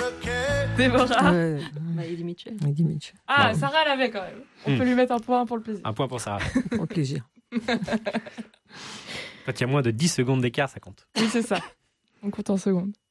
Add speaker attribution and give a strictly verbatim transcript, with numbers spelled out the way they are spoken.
Speaker 1: Déborah.
Speaker 2: Ouais.
Speaker 3: Bah, Eddie Mitchell.
Speaker 2: Eddie Mitchell.
Speaker 1: Ah,
Speaker 4: Bon.
Speaker 1: Sarah l'avait quand même. On
Speaker 4: Hmm.
Speaker 1: peut lui mettre un point pour le plaisir.
Speaker 4: Un point pour Sarah.
Speaker 2: Pour le plaisir.
Speaker 4: Quand il y a moins de dix secondes d'écart, ça compte.
Speaker 1: Oui, c'est ça. On compte en secondes.